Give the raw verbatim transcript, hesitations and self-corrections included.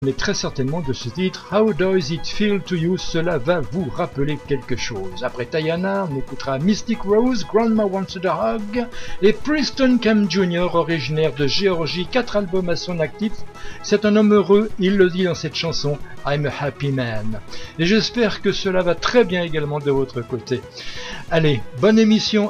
mais très certainement de ce titre How Does It Feel to You, cela va vous rappeler quelque chose. Après Tayana, on écoutera Mystic Rose, Grandma Wants a Hug, et Preston Cam Junior, originaire de Géorgie, quatre albums à son actif. C'est un homme heureux, il le dit dans cette chanson I'm a Happy Man. Et j'espère que cela va très bien également de votre côté. Allez, bonne émission